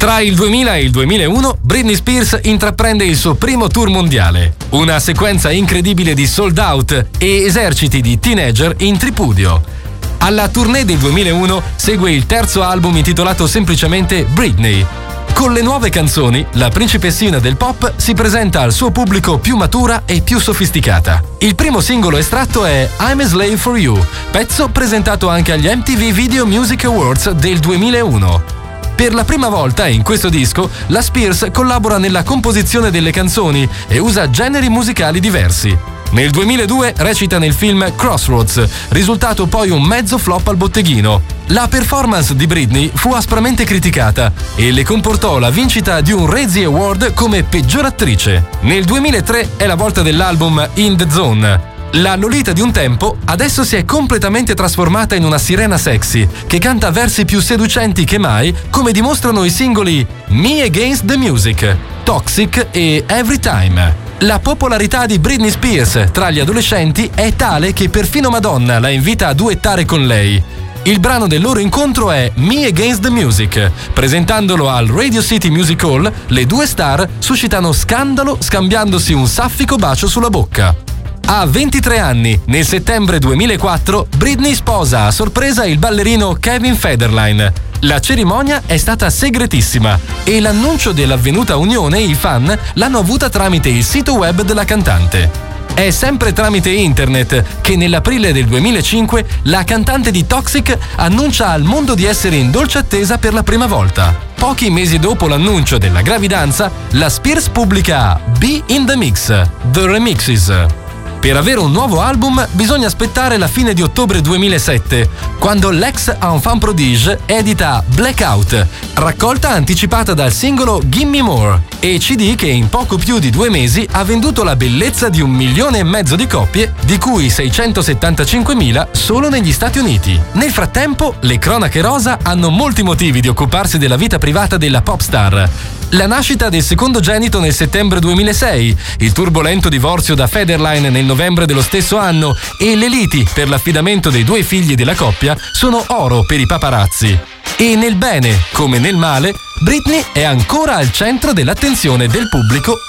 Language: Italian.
Tra il 2000 e il 2001, Britney Spears intraprende il suo primo tour mondiale. Una sequenza incredibile di sold out e eserciti di teenager in tripudio. Alla tournée del 2001 segue il terzo album intitolato semplicemente Britney. Con le nuove canzoni, la principessina del pop si presenta al suo pubblico più matura e più sofisticata. Il primo singolo estratto è I'm a Slave for You, pezzo presentato anche agli MTV Video Music Awards del 2001. Per la prima volta in questo disco, la Spears collabora nella composizione delle canzoni e usa generi musicali diversi. Nel 2002 recita nel film Crossroads, risultato poi un mezzo flop al botteghino. La performance di Britney fu aspramente criticata e le comportò la vincita di un Razzie Award come peggior attrice. Nel 2003 è la volta dell'album In the Zone. La Lolita di un tempo adesso si è completamente trasformata in una sirena sexy che canta versi più seducenti che mai, come dimostrano i singoli Me Against the Music, Toxic e Every Time. La popolarità di Britney Spears tra gli adolescenti è tale che perfino Madonna la invita a duettare con lei. Il brano del loro incontro è Me Against the Music. Presentandolo al Radio City Music Hall, le due star suscitano scandalo scambiandosi un saffico bacio sulla bocca. A 23 anni, nel settembre 2004, Britney sposa a sorpresa il ballerino Kevin Federline. La cerimonia è stata segretissima e l'annuncio dell'avvenuta unione i fan l'hanno avuta tramite il sito web della cantante. È sempre tramite internet che nell'aprile del 2005 la cantante di Toxic annuncia al mondo di essere in dolce attesa per la prima volta. Pochi mesi dopo l'annuncio della gravidanza, la Spears pubblica Be in the Mix, The Remixes. Per avere un nuovo album bisogna aspettare la fine di ottobre 2007, quando l'ex enfant prodige edita Blackout, raccolta anticipata dal singolo Gimme More, e CD che in poco più di 2 mesi ha venduto la bellezza di 1,5 milioni di copie, di cui 675.000 solo negli Stati Uniti. Nel frattempo, le cronache rosa hanno molti motivi di occuparsi della vita privata della pop star. La nascita del secondogenito nel settembre 2006, il turbolento divorzio da Federline nel novembre dello stesso anno e le liti per l'affidamento dei 2 figli della coppia sono oro per i paparazzi. E nel bene come nel male, Britney è ancora al centro dell'attenzione del pubblico